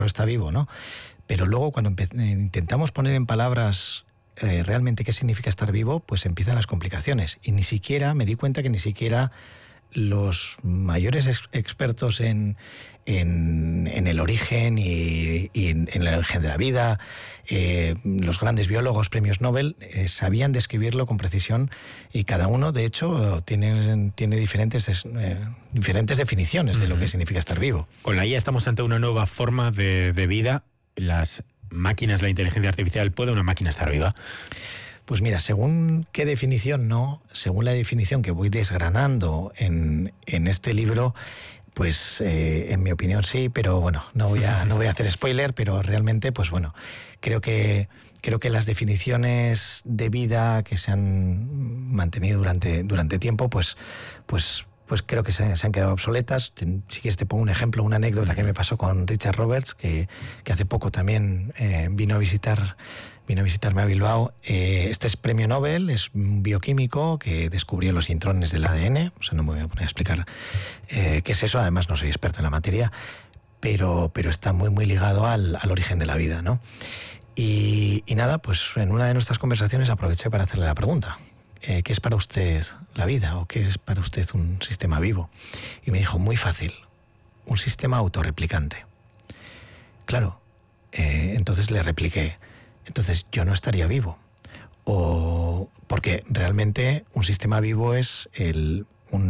está vivo, ¿no? Pero luego cuando intentamos poner en palabras realmente qué significa estar vivo, pues empiezan las complicaciones. Y ni siquiera, me di cuenta que ni siquiera los mayores expertos en el origen y en el origen de la vida, los grandes biólogos, premios Nobel, sabían describirlo con precisión, y cada uno, de hecho, tiene diferentes definiciones de lo que significa estar vivo. Con la IA estamos ante una nueva forma de vida. Las máquinas, la inteligencia artificial, ¿puede una máquina estar viva? Pues mira, según qué definición, no, según la definición que voy desgranando en este libro, pues en mi opinión sí, pero bueno, no voy a hacer spoiler, pero realmente, pues bueno, creo que las definiciones de vida que se han mantenido durante tiempo, pues creo que se han quedado obsoletas. Si quieres te pongo un ejemplo, una anécdota que me pasó con Richard Roberts, que hace poco también vino a visitarme a Bilbao. Este es premio Nobel, es un bioquímico que descubrió los intrones del ADN. O sea, no me voy a poner a explicar qué es eso, además no soy experto en la materia, pero está muy ligado al origen de la vida, ¿no? Y nada, pues en una de nuestras conversaciones aproveché para hacerle la pregunta: ¿qué es para usted la vida o qué es para usted un sistema vivo? Y me dijo, muy fácil, un sistema autorreplicante. Claro, entonces le repliqué, entonces yo no estaría vivo. Porque realmente un sistema vivo es el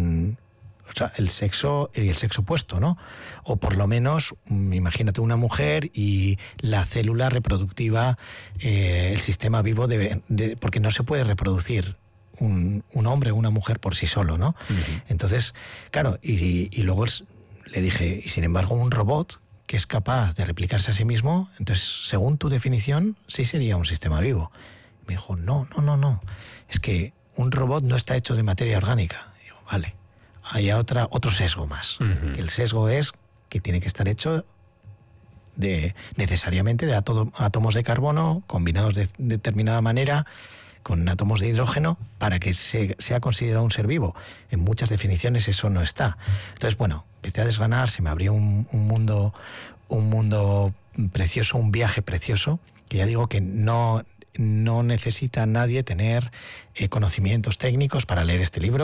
sexo y el sexo opuesto, ¿no? O por lo menos, imagínate una mujer y la célula reproductiva, el sistema vivo, porque no se puede reproducir un hombre o una mujer por sí solo, ¿no? Entonces, claro, y luego le dije, y sin embargo un robot que es capaz de replicarse a sí mismo, entonces, según tu definición, sí sería un sistema vivo. Me dijo, no, es que un robot no está hecho de materia orgánica. Y digo, vale, hay otro sesgo más. Que el sesgo es que tiene que estar hecho necesariamente de átomos de carbono combinados de determinada manera, con átomos de hidrógeno, para que sea considerado un ser vivo. En muchas definiciones eso no está. Entonces, bueno, empecé a desgranar, se me abrió un mundo precioso, un viaje precioso, que ya digo que no necesita nadie tener conocimientos técnicos para leer este libro.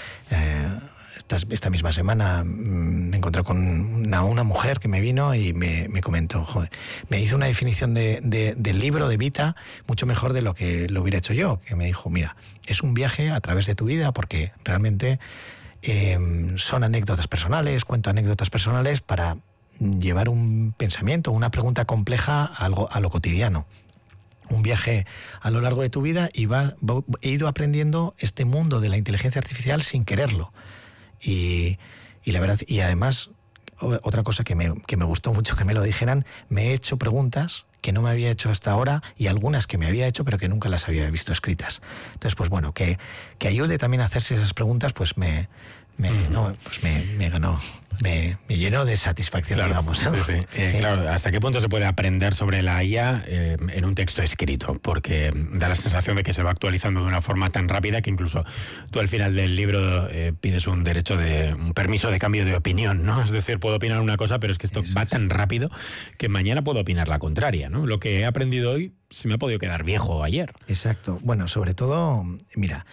Esta misma semana me encontré con una mujer que me vino y me comentó, joder, me hizo una definición del libro, de Vita, mucho mejor de lo que lo hubiera hecho yo, que me dijo, mira, es un viaje a través de tu vida, porque realmente son anécdotas personales, cuento anécdotas personales para llevar un pensamiento, una pregunta compleja a lo cotidiano. Un viaje a lo largo de tu vida, y he ido aprendiendo este mundo de la inteligencia artificial sin quererlo. Y la verdad, y además, otra cosa que me gustó mucho que me lo dijeran, me he hecho preguntas que no me había hecho hasta ahora, y algunas que me había hecho pero que nunca las había visto escritas. Entonces, pues bueno, que ayude también a hacerse esas preguntas, pues me ganó, me llenó de satisfacción, claro, digamos. Sí. Claro, ¿hasta qué punto se puede aprender sobre la IA en un texto escrito? Porque da la sensación de que se va actualizando de una forma tan rápida que incluso tú al final del libro pides un permiso de cambio de opinión, ¿no? Es decir, puedo opinar una cosa, pero es que esto va tan rápido que mañana puedo opinar la contraria, ¿no? Lo que he aprendido hoy se me ha podido quedar viejo ayer. Exacto. Bueno, sobre todo, mira,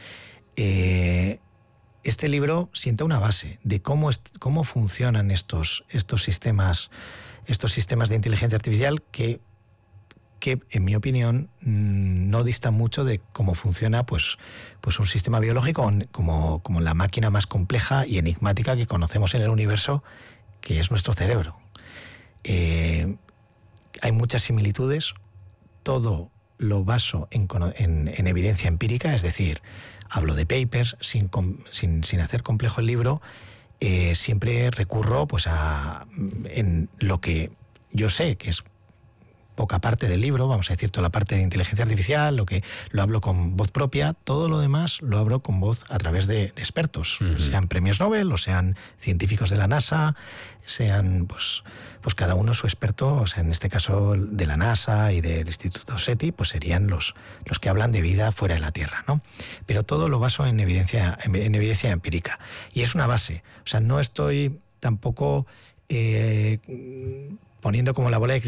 este libro sienta una base de cómo funcionan estos sistemas de inteligencia artificial que en mi opinión no distan mucho de cómo funciona pues un sistema biológico como la máquina más compleja y enigmática que conocemos en el universo, que es nuestro cerebro. Hay muchas similitudes, todo lo baso en evidencia empírica, es decir, hablo de papers, sin hacer complejo el libro, siempre recurro pues en lo que yo sé, que es poca parte del libro, vamos a decir, toda la parte de inteligencia artificial, lo hablo con voz propia, todo lo demás lo hablo con voz a través de expertos, sean premios Nobel o sean científicos de la NASA, sean pues cada uno su experto, o sea, en este caso de la NASA y del Instituto SETI, pues serían los que hablan de vida fuera de la Tierra, ¿no? Pero todo lo baso en evidencia empírica. Y es una base, o sea, no estoy tampoco poniendo como la bola de cristal